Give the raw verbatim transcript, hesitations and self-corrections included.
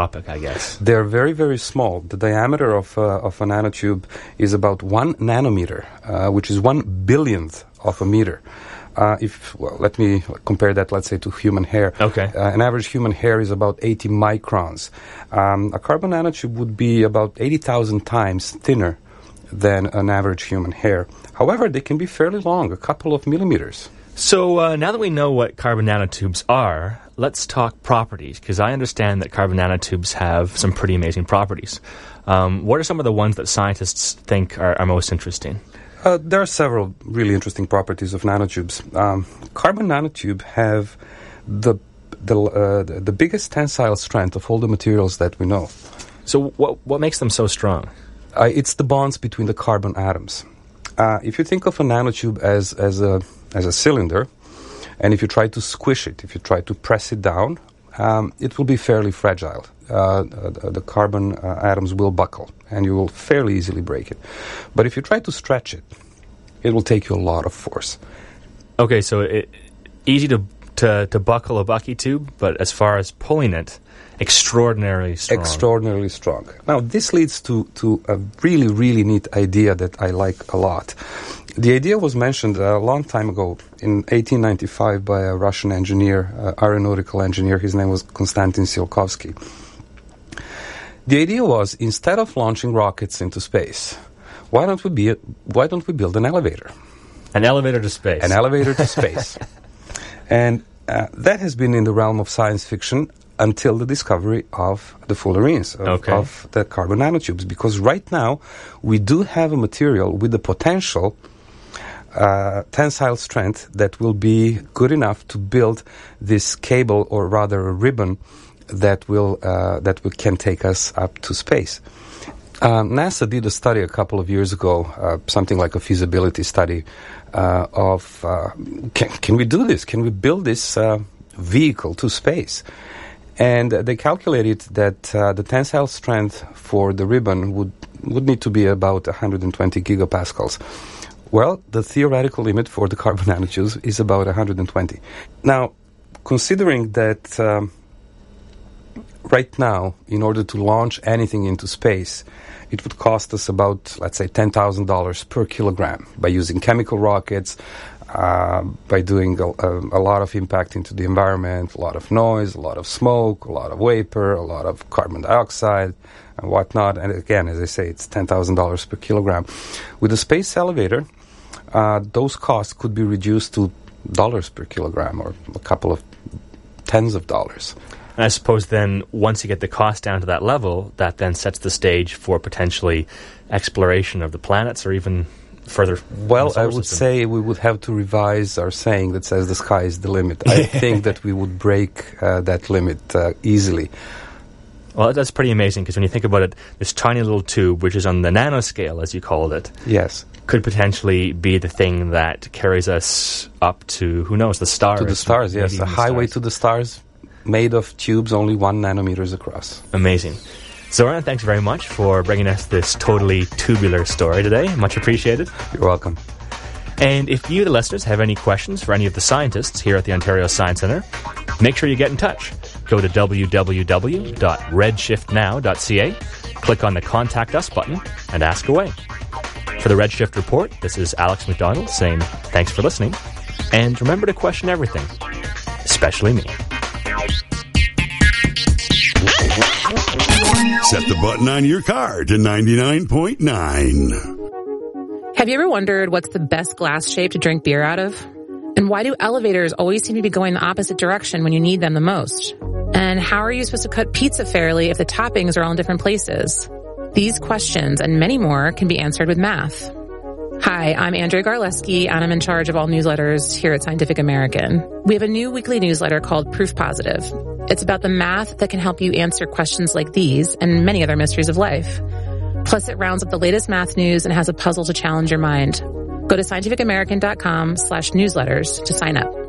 I guess. They're very, very small. The diameter of, uh, of a nanotube is about one nanometer, uh, which is one billionth of a meter. Uh, if well, let me compare that, let's say, to human hair. Okay. Uh, an average human hair is about eighty microns. Um, a carbon nanotube would be about eighty thousand times thinner than an average human hair. However, they can be fairly long, a couple of millimeters. So uh, now that we know what carbon nanotubes are, let's talk properties, because I understand that carbon nanotubes have some pretty amazing properties. Um, what are some of the ones that scientists think are, are most interesting? Uh, there are several really interesting properties of nanotubes. Um, carbon nanotube have the the, uh, the biggest tensile strength of all the materials that we know. So what what makes them so strong? Uh, it's the bonds between the carbon atoms. Uh, if you think of a nanotube as as a as a cylinder, and if you try to squish it, if you try to press it down, um, it will be fairly fragile. Uh, the, the carbon uh, atoms will buckle, and you will fairly easily break it. But if you try to stretch it, it will take you a lot of force. Okay, so it, easy to, to to buckle a bucky tube, but as far as pulling it, extraordinarily strong. Extraordinarily strong. Now, this leads to, to a really, really neat idea that I like a lot. The idea was mentioned a long time ago, in eighteen ninety-five, by a Russian engineer, uh, aeronautical engineer. His name was Konstantin Tsiolkovsky. The idea was, instead of launching rockets into space, why don't we be a, why don't we build an elevator? An elevator to space. An elevator to space. And uh, that has been in the realm of science fiction until the discovery of the fullerenes, of, okay. of the carbon nanotubes. Because right now, we do have a material with the potential uh, tensile strength that will be good enough to build this cable, or rather a ribbon, that will uh, that will, can take us up to space. Um, NASA did a study a couple of years ago, uh, something like a feasibility study uh, of uh, can, can we do this? Can we build this uh, vehicle to space? And uh, they calculated that uh, the tensile strength for the ribbon would would need to be about one hundred twenty gigapascals. Well, the theoretical limit for the carbon nanotubes is about one hundred twenty. Now, considering that um, right now, in order to launch anything into space, it would cost us about, let's say, ten thousand dollars per kilogram by using chemical rockets, uh, by doing a, a, a lot of impact into the environment, a lot of noise, a lot of smoke, a lot of vapor, a lot of carbon dioxide, and whatnot. And again, as I say, it's ten thousand dollars per kilogram. With a space elevator, uh, those costs could be reduced to dollars per kilogram, or a couple of tens of dollars. And I suppose then, once you get the cost down to that level, that then sets the stage for potentially exploration of the planets, or even further. Well, I would say we would have to revise our saying that says the sky is the limit. I think that we would break uh, that limit uh, easily. Well, that's pretty amazing, because when you think about it, this tiny little tube, which is on the nanoscale, as you called it, yes, could potentially be the thing that carries us up to, who knows, the stars. To the stars, yes. A highway to the stars, made of tubes only one nanometers across. Amazing. Zoran, thanks very much for bringing us this totally tubular story today. Much appreciated. You're welcome. And if you, the listeners, have any questions for any of the scientists here at the Ontario Science Centre, make sure you get in touch. Go to w w w dot redshift now dot c a, click on the Contact Us button, and ask away. For the Redshift Report, this is Alex McDonald saying thanks for listening, and remember to question everything, especially me. Set the button on your car to ninety-nine point nine. Have you ever wondered what's the best glass shape to drink beer out of? And why do elevators always seem to be going the opposite direction when you need them the most? And how are you supposed to cut pizza fairly if the toppings are all in different places? These questions and many more can be answered with math. Hi, I'm Andrea Garleski, and I'm in charge of all newsletters here at Scientific American. We have a new weekly newsletter called Proof Positive. It's about the math that can help you answer questions like these and many other mysteries of life. Plus, it rounds up the latest math news and has a puzzle to challenge your mind. Go to scientificamerican dot com slash newsletters to sign up.